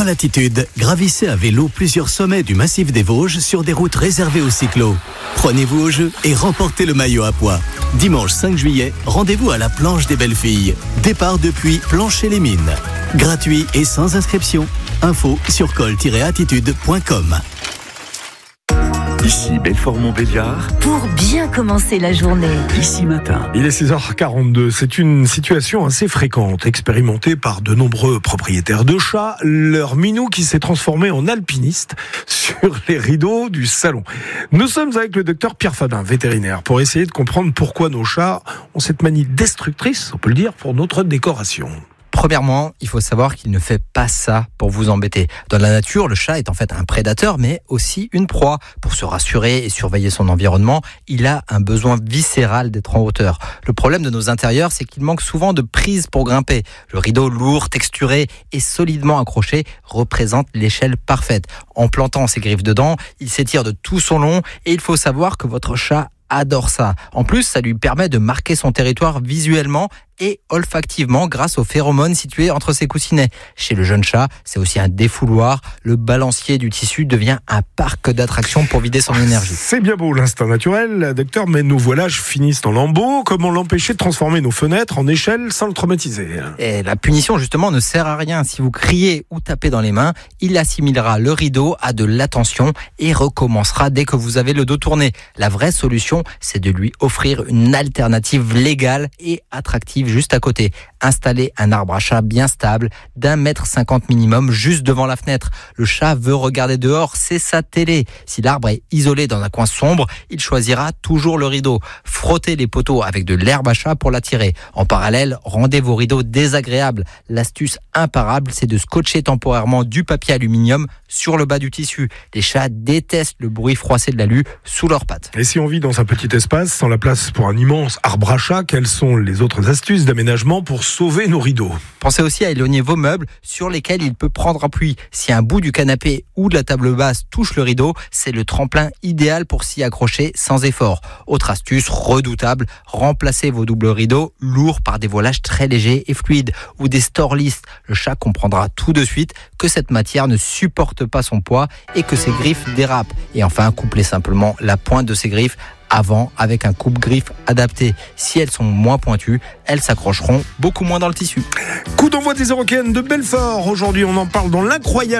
Latitude, gravissez à vélo plusieurs sommets du massif des Vosges sur des routes réservées aux cyclos. Prenez-vous au jeu et remportez le maillot à pois. Dimanche 5 juillet, rendez-vous à la planche des belles filles. Départ depuis Plancher-les-Mines. Gratuit et sans inscription. Info sur col-attitude.com. Ici Belfort-Montbéliard. Pour bien commencer la journée. Ici Matin. Il est 6h42. C'est une situation assez fréquente, expérimentée par de nombreux propriétaires de chats. Leur minou qui s'est transformé en alpiniste sur les rideaux du salon. Nous sommes avec le docteur Pierre Fadin, vétérinaire, pour essayer de comprendre pourquoi nos chats ont cette manie destructrice, on peut le dire, pour notre décoration. Premièrement, il faut savoir qu'il ne fait pas ça pour vous embêter. Dans la nature, le chat est en fait un prédateur, mais aussi une proie. Pour se rassurer et surveiller son environnement, il a un besoin viscéral d'être en hauteur. Le problème de nos intérieurs, c'est qu'il manque souvent de prise pour grimper. Le rideau lourd, texturé et solidement accroché représente l'échelle parfaite. En plantant ses griffes dedans, il s'étire de tout son long et il faut savoir que votre chat adore ça. En plus, ça lui permet de marquer son territoire visuellement et olfactivement grâce aux phéromones situés entre ses coussinets. Chez le jeune chat, c'est aussi un défouloir. Le balancier du tissu devient un parc d'attractions pour vider son énergie. C'est bien beau l'instinct naturel, docteur, mais nos voilages finissent en lambeaux. Comment l'empêcher de transformer nos fenêtres en échelles sans le traumatiser ? Et la punition, justement, ne sert à rien. Si vous criez ou tapez dans les mains, il assimilera le rideau à de l'attention et recommencera dès que vous avez le dos tourné. La vraie solution, c'est de lui offrir une alternative légale et attractive juste à côté. Installer un arbre à chat bien stable, d'1,50 m minimum, juste devant la fenêtre. Le chat veut regarder dehors, c'est sa télé. Si l'arbre est isolé dans un coin sombre, il choisira toujours le rideau. Frottez les poteaux avec de l'herbe à chat pour l'attirer. En parallèle, rendez vos rideaux désagréables. L'astuce imparable, c'est de scotcher temporairement du papier aluminium sur le bas du tissu. Les chats détestent le bruit froissé de l'alu sous leurs pattes. Et si on vit dans un petit espace, sans la place pour un immense arbre à chat, quelles sont les autres astuces d'aménagement pour sauver nos rideaux ? Pensez aussi à éloigner vos meubles sur lesquels il peut prendre appui. Si un bout du canapé ou de la table basse touche le rideau, c'est le tremplin idéal pour s'y accrocher sans effort. Autre astuce redoutable, remplacez vos doubles rideaux lourds par des voilages très légers et fluides ou des store-list. Le chat comprendra tout de suite que cette matière ne supporte pas son poids et que ses griffes dérapent. Et enfin, couplez simplement la pointe de ses griffes avant avec un coupe-griffe adapté. Si elles sont moins pointues, elles s'accrocheront beaucoup moins dans le tissu. Coup d'envoi des Eurocaines de Belfort. Aujourd'hui, on en parle dans l'incroyable